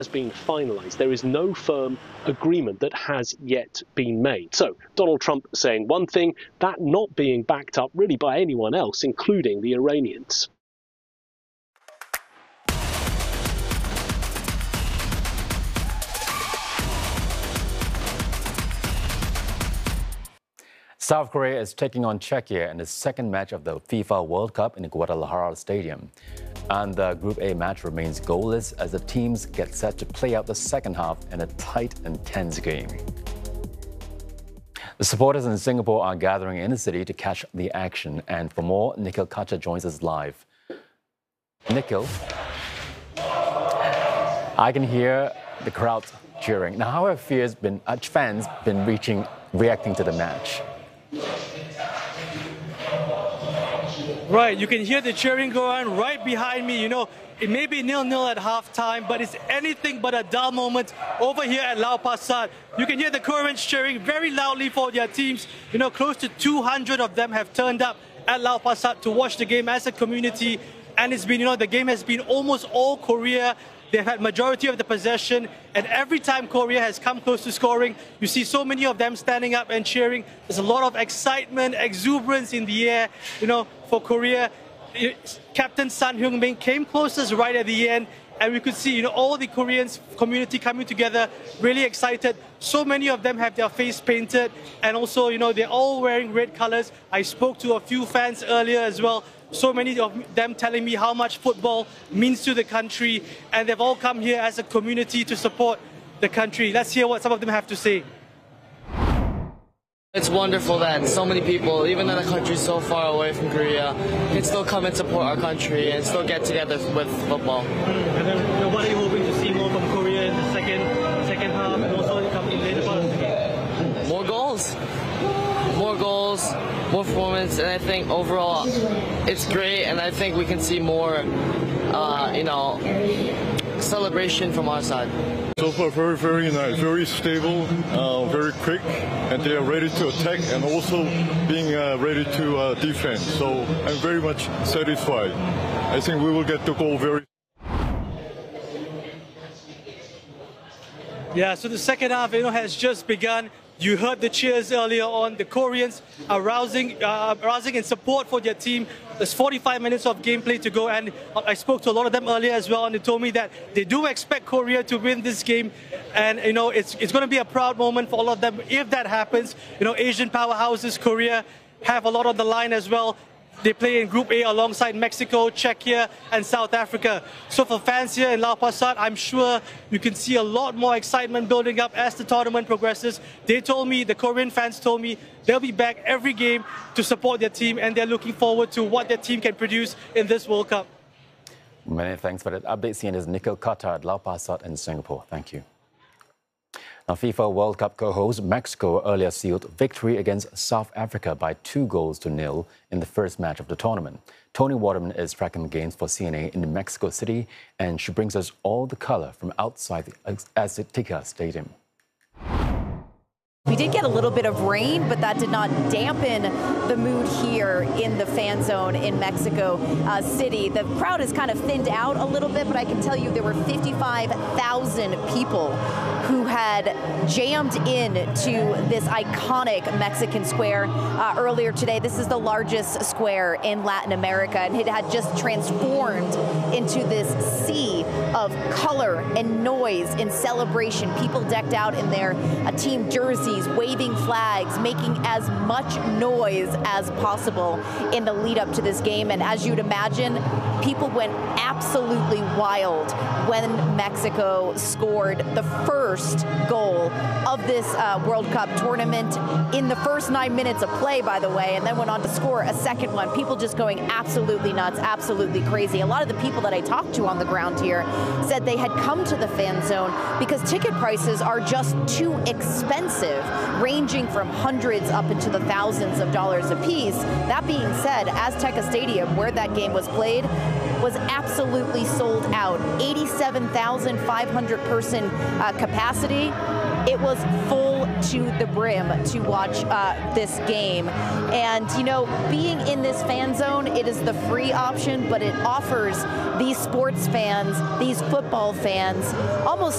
has been finalised. There is no firm agreement that has yet been made. So Donald Trump saying one thing, that not being backed up really by anyone else, including the Iranians. South Korea is taking on Czechia in the second match of the FIFA World Cup in the Guadalajara Stadium. And the Group A match remains goalless as the teams get set to play out the second half in a tight and tense game. The supporters in Singapore are gathering in the city to catch the action. And for more, Nikhil Kachar joins us live. Nikhil, I can hear the crowd cheering. Now, how have fans been reacting to the match? Right, you can hear the cheering go on right behind me. You know, it may be 0-0 at halftime, but it's anything but a dull moment over here at Lau Pa Sat. You can hear the Koreans cheering very loudly for their teams. You know, close to 200 of them have turned up at Lau Pa Sat to watch the game as a community. And it's been, you know, the game has been almost all Korea. They've had majority of the possession, and every time Korea has come close to scoring, you see so many of them standing up and cheering. There's a lot of excitement, exuberance in the air, you know, for Korea. Captain Son Heung-min came closest right at the end, and we could see, you know, all the Korean community coming together, really excited. So many of them have their face painted, and also, you know, they're all wearing red colors. I spoke to a few fans earlier as well. So many of them telling me how much football means to the country, and they've all come here as a community to support the country. Let's hear what some of them have to say. It's wonderful that so many people, even though the country is so far away from Korea, can still come and support our country and still get together with football. And then, you know, what are you hoping to see more from Korea in the second half, and also coming in later part of the game? More goals, more performance, and I think overall it's great, and I think we can see more, you know, celebration from our side. So far, very, very nice, very stable, very quick, and they are ready to attack and also being ready to defend. So I'm very much satisfied. I think we will get the goal very. Yeah, so the second half, you know, has just begun. You heard the cheers earlier on. The Koreans are rousing in support for their team. There's 45 minutes of gameplay to go, and I spoke to a lot of them earlier as well, and they told me that they do expect Korea to win this game, and you know it's going to be a proud moment for all of them if that happens. You know, Asian powerhouses Korea have a lot on the line as well. They play in Group A alongside Mexico, Czechia, and South Africa. So for fans here in Lau Pa Sat, I'm sure you can see a lot more excitement building up as the tournament progresses. They told me, the Korean fans told me, they'll be back every game to support their team, and they're looking forward to what their team can produce in this World Cup. Many thanks for that update. CNN's Nikhil Kachar at Lau Pa Sat in Singapore. Thank you. Now, FIFA World Cup co-host Mexico earlier sealed victory against South Africa by 2-0 in the first match of the tournament. Tony Waterman is tracking the games for CNA in Mexico City, and she brings us all the color from outside the Azteca Stadium. We did get a little bit of rain, but that did not dampen the mood here in the fan zone in Mexico City. The crowd has kind of thinned out a little bit, but I can tell you there were 55,000 people who had jammed in to this iconic Mexican square earlier today. This is the largest square in Latin America, and it had just transformed into this sea of color and noise and celebration. People decked out in their team jerseys, waving flags, making as much noise as possible in the lead up to this game. And as you'd imagine, people went absolutely wild when Mexico scored the first goal of this World Cup tournament in the first 9 minutes of play, by the way, and then went on to score a second one. People just going absolutely nuts, absolutely crazy. A lot of the people that I talked to on the ground here said they had come to the fan zone because ticket prices are just too expensive, ranging from hundreds up into the thousands of dollars a piece. That being said, Azteca Stadium, where that game was played, was absolutely sold out. 87,500 person capacity. It was full to the brim to watch this game. And, you know, being in this fan zone, it is the free option, but it offers these sports fans, these football fans, almost